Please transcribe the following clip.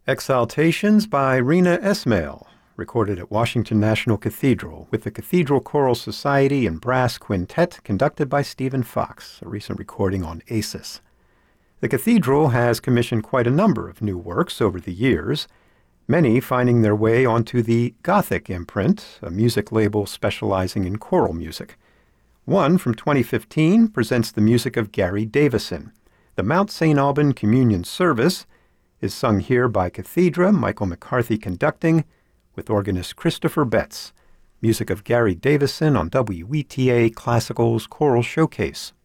Exaltations by Rena Esmail, recorded at Washington National Cathedral with the Cathedral Choral Society and Brass Quintet conducted by Stephen Fox, a recent recording on ASIS. The Cathedral has commissioned quite a number of new works over the years, many finding their way onto the Gothic imprint, a music label specializing in choral music. One from 2015 presents the music of Gary Davison. The Mount St. Alban Communion Service is sung here by Cathedra, Michael McCarthy conducting, with organist Christopher Betts. Music of Gary Davison on WETA Classical's Choral Showcase.